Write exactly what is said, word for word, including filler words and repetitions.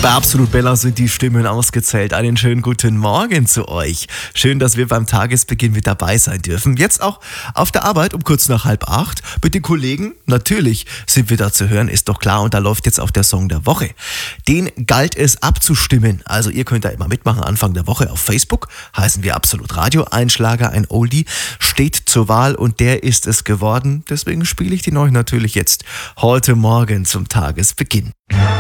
Bei Absolut Bella sind die Stimmen ausgezählt. Einen schönen guten Morgen zu euch. Schön, dass wir beim Tagesbeginn mit dabei sein dürfen. Jetzt auch auf der Arbeit um kurz nach halb acht. Mit den Kollegen, natürlich sind wir da zu hören, ist doch klar. Und da läuft jetzt auch der Song der Woche. Den galt es abzustimmen. Also ihr könnt da immer mitmachen. Anfang der Woche auf Facebook heißen wir Absolut Radio. Ein Schlager, ein Oldie steht zur Wahl und der ist es geworden. Deswegen spiele ich den euch natürlich jetzt heute Morgen zum Tagesbeginn.